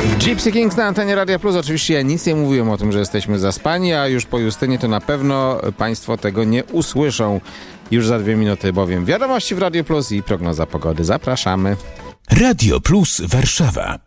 Gypsy Kings na antenie Radia Plus. Oczywiście ja nic nie mówiłem o tym, że jesteśmy zaspani, a już po Justynie to na pewno Państwo tego nie usłyszą już za 2 minuty, bowiem wiadomości w Radio Plus i prognoza pogody. Zapraszamy. Radio Plus Warszawa.